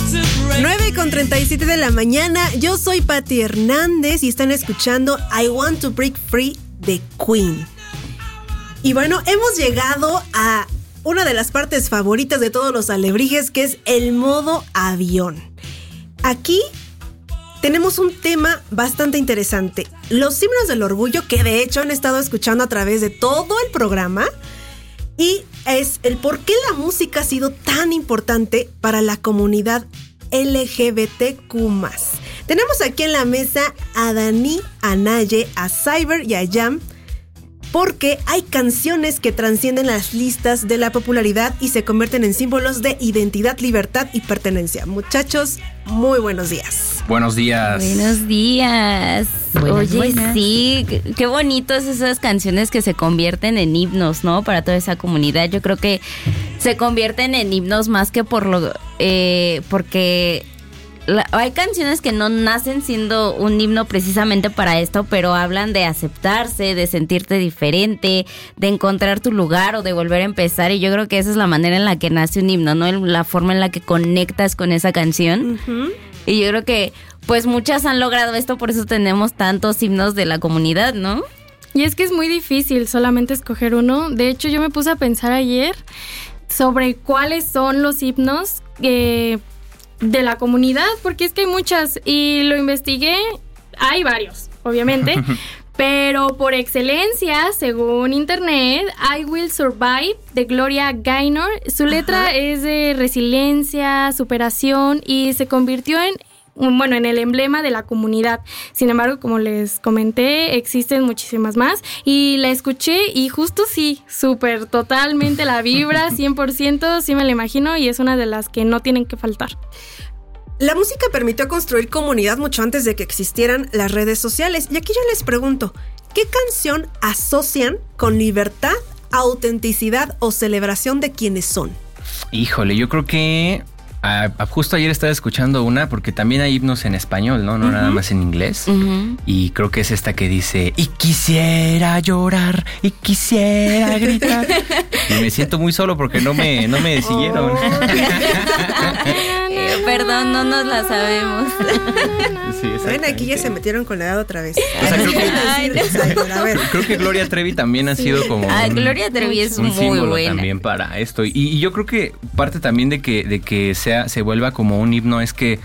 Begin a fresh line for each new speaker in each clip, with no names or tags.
9:37 de la mañana. Yo soy Patti Hernández y están escuchando I Want to Break Free de Queen. Y bueno, hemos llegado a una de las partes favoritas de todos los alebrijes, que es el modo avión. Aquí tenemos un tema bastante interesante. Los himnos del orgullo, que de hecho han estado escuchando a través de todo el programa. Y es el por qué la música ha sido tan importante para la comunidad LGBTQ+. Tenemos aquí en la mesa a Dani, a Naye, a Cyber y a Jam, porque hay canciones que trascienden las listas de la popularidad y se convierten en símbolos de identidad, libertad y pertenencia. Muchachos, muy buenos días.
Buenos días.
Buenos días. Buenas. Sí, qué bonitos esas canciones que se convierten en himnos, ¿no? Para toda esa comunidad. Yo creo que se convierten en himnos más que porque hay canciones que no nacen siendo un himno precisamente para esto, pero hablan de aceptarse, de sentirte diferente, de encontrar tu lugar o de volver a empezar. Y yo creo que esa es la manera en la que nace un himno, ¿no? La forma en la que conectas con esa canción. Uh-huh. Y yo creo que pues muchas han logrado esto, por eso tenemos tantos himnos de la comunidad, ¿no?
Y es que es muy difícil solamente escoger uno. De hecho, yo me puse a pensar ayer sobre cuáles son los himnos de la comunidad, porque es que hay muchas y lo investigué. Hay varios, obviamente, pero por excelencia, según internet, I Will Survive de Gloria Gaynor. Su letra es de resiliencia, superación y se convirtió en el emblema de la comunidad. Sin embargo, como les comenté, existen muchísimas más y la escuché y justo sí, súper, totalmente la vibra, 100%, sí me la imagino y es una de las que no tienen que faltar.
La música permitió construir comunidad mucho antes de que existieran las redes sociales. Y aquí yo les pregunto, ¿qué canción asocian con libertad, autenticidad o celebración de quienes son?
Híjole, yo creo que justo ayer estaba escuchando una, porque también hay himnos en español, ¿no? No nada más en inglés. Y creo que es esta que dice, y quisiera llorar, y quisiera gritar. Y me siento muy solo porque no me siguieron.
Perdón, no nos la sabemos.
Sí, ven, aquí ya se metieron con la edad otra vez.
O sea, creo que Gloria Trevi también ha sido como
Gloria Trevi es
un
muy
símbolo
buena
también para esto. Y yo creo que parte también de que se vuelva como un himno es que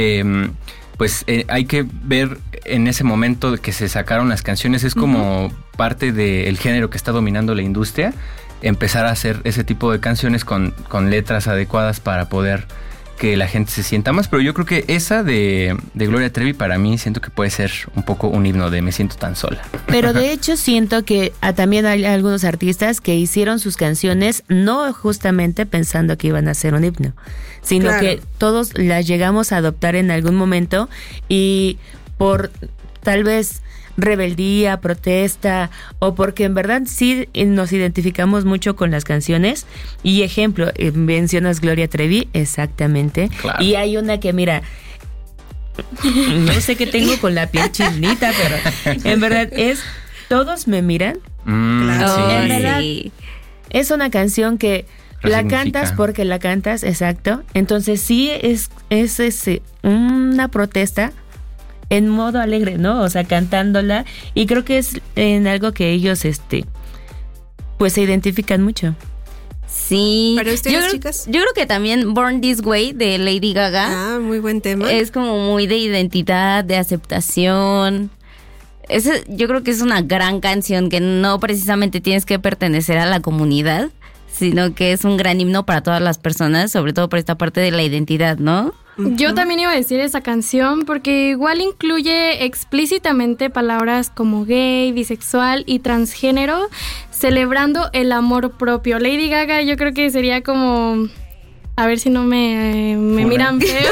hay que ver en ese momento que se sacaron las canciones, es como parte del género que está dominando la industria, empezar a hacer ese tipo de canciones con letras adecuadas para poder que la gente se sienta más. Pero yo creo que esa de Gloria Trevi para mí siento que puede ser un poco un himno de me siento tan sola.
Pero de hecho siento que también hay algunos artistas que hicieron sus canciones no justamente pensando que iban a ser un himno, sino que todos las llegamos a adoptar en algún momento y por tal vez rebeldía, protesta o porque en verdad sí nos identificamos mucho con las canciones. Y ejemplo, mencionas Gloria Trevi, exactamente. Claro. Y hay una que mira, no sé qué tengo con la piel chinita, pero en verdad es Todos me miran.
Claro.
Sí. En verdad es una canción que la cantas porque la cantas, exacto. Entonces sí es una protesta en modo alegre, ¿no? O sea, cantándola. Y creo que es en algo que ellos, pues se identifican mucho.
Sí.
¿Para ustedes, chicas?
Yo creo que también Born This Way de Lady Gaga.
Ah, muy buen tema.
Es como muy de identidad, de aceptación. Yo creo que es una gran canción que no precisamente tienes que pertenecer a la comunidad, sino que es un gran himno para todas las personas, sobre todo por esta parte de la identidad, ¿no?
Yo también iba a decir esa canción porque igual incluye explícitamente palabras como gay, bisexual y transgénero, celebrando el amor propio. Lady Gaga yo creo que sería como, a ver si no me miran feo,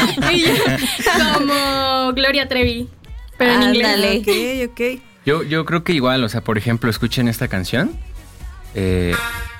como Gloria Trevi, pero en inglés.
Ok.
Yo creo que igual, o sea, por ejemplo, escuchen esta canción.
¿De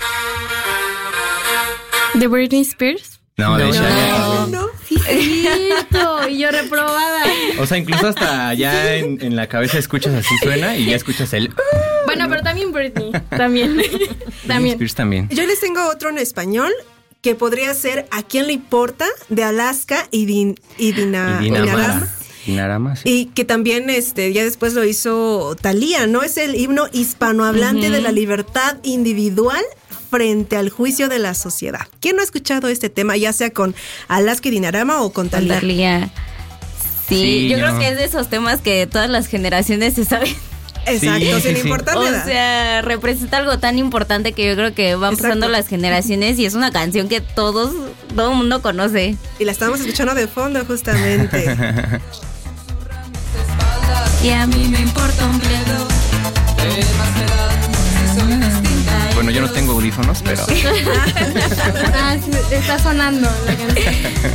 Britney Spears?
No, de Shania.
No. Sí, cierto. Y yo reprobada.
O sea, incluso hasta ya en la cabeza escuchas así suena y ya escuchas el...
Bueno, pero también Britney. También.
Spears también.
Yo les tengo otro en español que podría ser ¿A quién le importa? De Alaska y Dinarama.
Dinarama, sí.
Y que también ya después lo hizo Thalía, ¿no? Es el himno hispanohablante de la libertad individual frente al juicio de la sociedad. ¿Quién no ha escuchado este tema, ya sea con Alaska y Dinarama o con Thalía?
Sí, yo creo que es de esos temas que todas las generaciones se saben.
Exacto, sin importar la edad.
O sea, representa algo tan importante que yo creo que van pasando las generaciones y es una canción que todo el mundo conoce.
Y la estamos escuchando de fondo justamente.
Y a mí me importa un bledo.
Bueno, yo no tengo audífonos, pero...
Sí, está sonando la canción.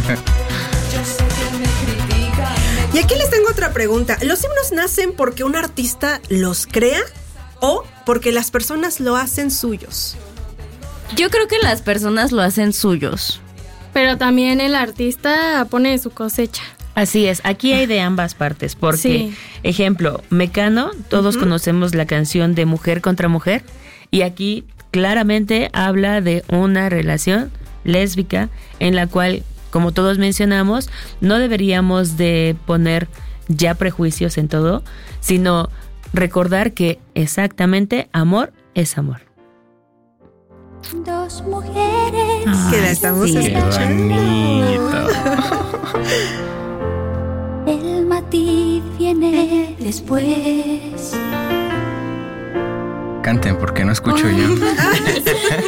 Y aquí les tengo otra pregunta. ¿Los himnos nacen porque un artista los crea o porque las personas lo hacen suyos?
Yo creo que las personas lo hacen suyos.
Pero también el artista pone de su cosecha.
Así es, aquí hay de ambas partes, porque, ejemplo, Mecano, todos conocemos la canción de Mujer contra Mujer, y aquí claramente habla de una relación lésbica en la cual, como todos mencionamos, no deberíamos de poner ya prejuicios en todo, sino recordar que exactamente amor es amor.
Dos mujeres
que la estamos escuchando.
Qué bonito.
El matiz viene después.
Canten porque no escucho yo.